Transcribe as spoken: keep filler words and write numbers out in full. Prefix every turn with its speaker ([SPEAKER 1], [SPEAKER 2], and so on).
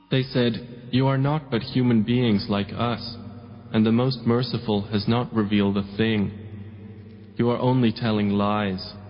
[SPEAKER 1] They said, "You are not but human beings like us, and the Most Merciful has not revealed a thing. You are only telling lies."